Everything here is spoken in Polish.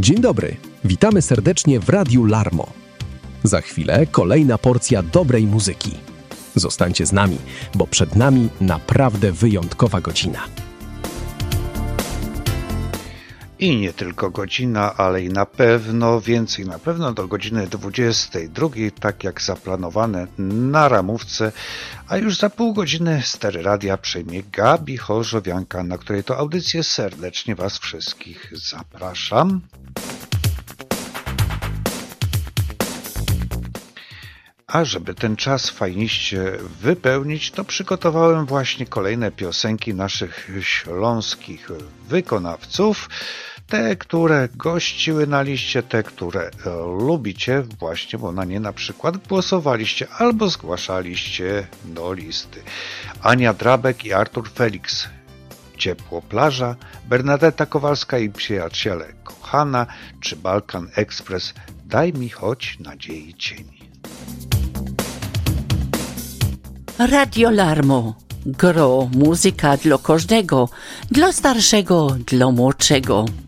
Dzień dobry, witamy serdecznie w Radiu Larmo. Za chwilę kolejna porcja dobrej muzyki. Zostańcie z nami, bo przed nami naprawdę wyjątkowa godzina. I nie tylko godzina, ale i na pewno więcej. Na pewno do godziny 22, tak jak zaplanowane na ramówce, a już za pół godziny stery radia przejmie Gabi Chorzowianka, na której to audycję serdecznie Was wszystkich zapraszam. A żeby ten czas fajniście wypełnić, to przygotowałem właśnie kolejne piosenki naszych śląskich wykonawców. Te, które gościły na liście, te, które lubicie właśnie, bo na nie na przykład głosowaliście albo zgłaszaliście do listy. Ania Drabek i Artur Felix, Ciepło plaża, Bernadetta Kowalska i Przyjaciele kochana, czy Balkan Express, Daj mi choć nadziei cień. Radio Larmo. Gro muzyka dla każdego, dla starszego, dla młodszego.